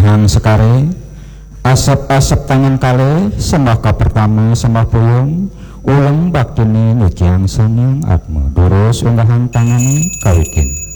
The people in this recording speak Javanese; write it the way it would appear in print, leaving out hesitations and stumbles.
unggahan sekare asap-asap tangan kale sembah ka pertama sembah pulung ulang baktini nujiang sanyang atma terus unggahan tangani kawikin